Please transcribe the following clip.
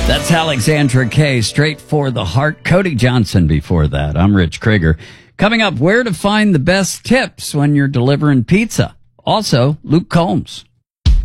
That's Alexandra Kay, straight for the heart. Cody Johnson before that. I'm Rich Krieger. Coming up, where to find the best tips when you're delivering pizza. Also, Luke Combs.